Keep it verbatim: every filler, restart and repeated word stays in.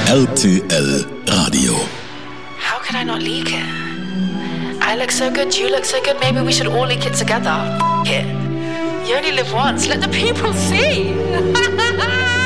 R T L Radio. How could I not leak it? I look so good, you look so good, maybe we should all leak it together. F it. You only live once, let the people see.